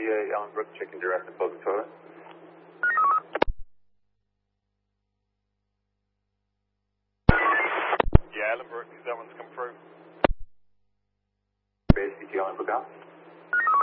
BA Allen Brook, checking direct and focus photo. Yeah, Allen Brook, that one's come through. Base CT Allen Brook out.